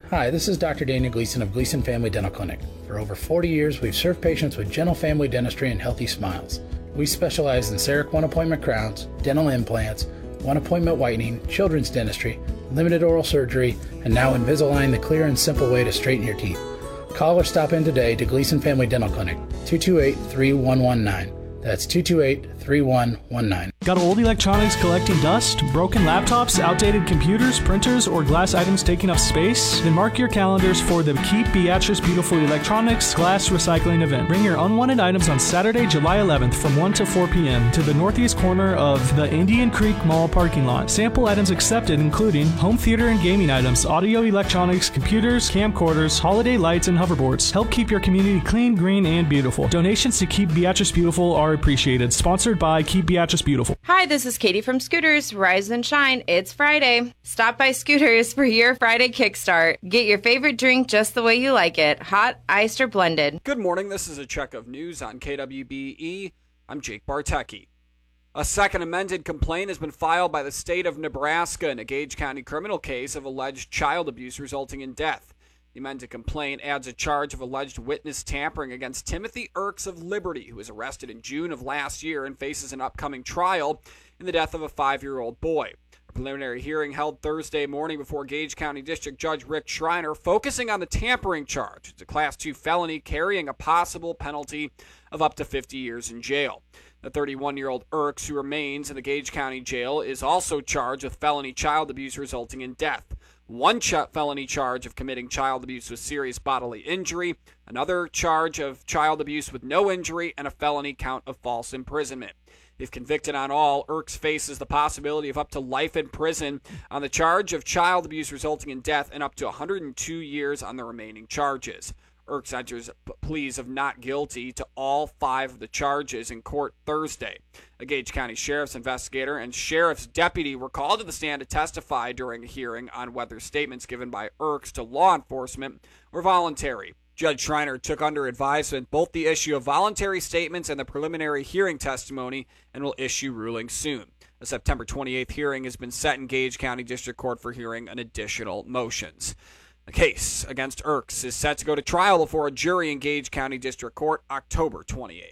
Hi, this is Dr. Daniel Gleason of Gleason Family Dental Clinic. For over 40 years, we've served patients with gentle family dentistry and healthy smiles. We specialize in CEREC one-appointment crowns, dental implants, one-appointment whitening, children's dentistry, limited oral surgery, and now Invisalign, the clear and simple way to straighten your teeth. Call or stop in today to Gleason Family Dental Clinic, 228-3119. That's 228-3119. Got old electronics collecting dust, broken laptops, outdated computers, printers, or glass items taking up space? Then mark your calendars for the Keep Beatrice Beautiful Electronics Glass Recycling event. Bring your unwanted items on Saturday, July 11th from 1 to 4 p.m. to the northeast corner of the Indian Creek Mall parking lot. Sample items accepted including home theater and gaming items, audio electronics, computers, camcorders, holiday lights, and hoverboards. Help keep your community clean, green, and beautiful. Donations to Keep Beatrice Beautiful are appreciated. Sponsored by Keep Beatrice Beautiful. Hi, this is Katie from Scooters. Rise and shine. It's Friday. Stop by Scooters for your Friday kickstart. Get your favorite drink just the way you like it. Hot, iced, or blended. Good morning. This is a check of news on KWBE. I'm Jake Bartecki. A second amended complaint has been filed by the state of Nebraska in a Gage County criminal case of alleged child abuse resulting in death. The amended complaint adds a charge of alleged witness tampering against Timothy Irks of Liberty, who was arrested in June of last year and faces an upcoming trial in the death of a 5-year-old boy. A preliminary hearing held Thursday morning before Gage County District Judge Rick Schreiner, focusing on the tampering charge. It's a Class 2 felony carrying a possible penalty of up to 50 years in jail. The 31-year-old Irks, who remains in the Gage County Jail, is also charged with felony child abuse resulting in death. One felony charge of committing child abuse with serious bodily injury, another charge of child abuse with no injury, and a felony count of false imprisonment. If convicted on all, Irks faces the possibility of up to life in prison on the charge of child abuse resulting in death and up to 102 years on the remaining charges. Irks enters pleas of not guilty to all 5 of the charges in court Thursday. A Gage County Sheriff's investigator and Sheriff's deputy were called to the stand to testify during a hearing on whether statements given by Irks to law enforcement were voluntary. Judge Schreiner took under advisement both the issue of voluntary statements and the preliminary hearing testimony and will issue ruling soon. A September 28th hearing has been set in Gage County District Court for hearing on additional motions. The case against Irks is set to go to trial before a jury in Gage County District Court October 28th.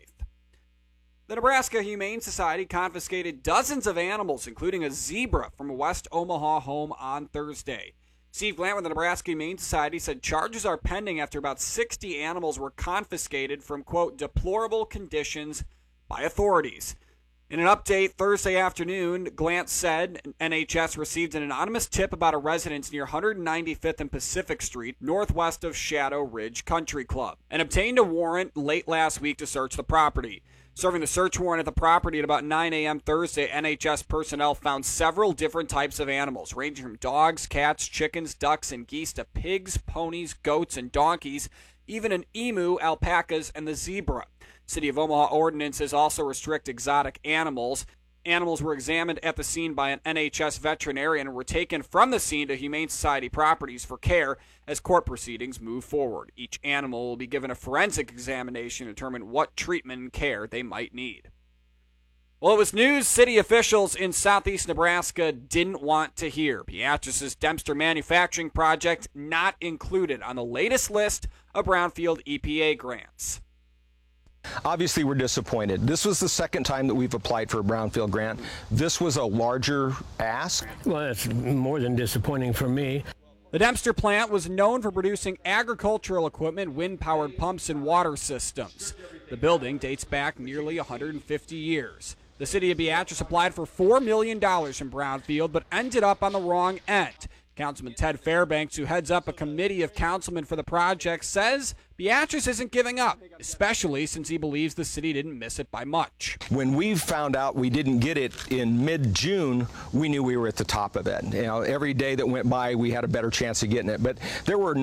The Nebraska Humane Society confiscated dozens of animals, including a zebra, from a West Omaha home on Thursday. Steve Glant with the Nebraska Humane Society said charges are pending after about 60 animals were confiscated from, quote, deplorable conditions by authorities. In an update Thursday afternoon, Glant said NHS received an anonymous tip about a residence near 195th and Pacific Street, northwest of Shadow Ridge Country Club, and obtained a warrant late last week to search the property. Serving the search warrant at the property at about 9 a.m. Thursday, NHS personnel found several different types of animals, ranging from dogs, cats, chickens, ducks, and geese to pigs, ponies, goats, and donkeys, even an emu, alpacas, and the zebra. City of Omaha ordinances also restrict exotic animals. Animals were examined at the scene by an NHS veterinarian and were taken from the scene to Humane Society properties for care as court proceedings move forward. Each animal will be given a forensic examination to determine what treatment and care they might need. Well, it was news city officials in southeast Nebraska didn't want to hear. Beatrice's Dempster manufacturing project not included on the latest list of brownfield EPA grants. Obviously, we're disappointed. This was the second time that we've applied for a brownfield grant. This was a larger ask. Well, it's more than disappointing for me. The Dempster plant was known for producing agricultural equipment, wind-powered pumps, and water systems. The building dates back nearly 150 years. The city of Beatrice applied for $4 million from brownfield, but ended up on the wrong end. Councilman Ted Fairbanks, who heads up a committee of councilmen for the project, says Beatrice isn't giving up, especially since he believes the city didn't miss it by much. When we found out we didn't get it in mid-June, we knew we were at the top of it. You know, every day that went by, we had a better chance of getting it. But there were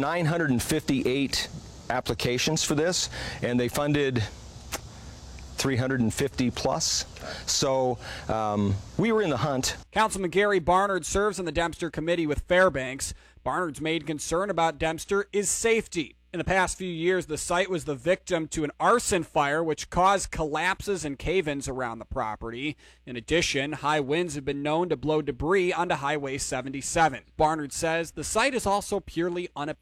958 applications for this, and they funded 350 plus. So we were in the hunt. Councilman Gary Barnard serves on the Dempster committee with Fairbanks. Barnard's main concern about Dempster is safety. In the past few years, the site was the victim to an arson fire which caused collapses and cave-ins around the property. In addition, high winds have been known to blow debris onto Highway 77. Barnard says the site is also purely unappealing.